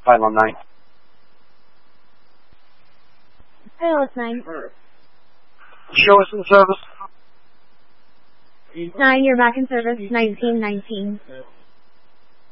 Pylon 9. Pilot 9. Show us in service. 9, you're back in service, 1919.